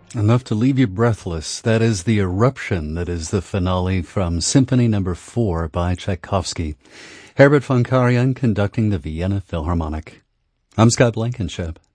Enough to leave you breathless. That is the eruption that is the finale from Symphony No. 4 by Tchaikovsky. Herbert von Karajan conducting the Vienna Philharmonic. I'm Scott Blankenship.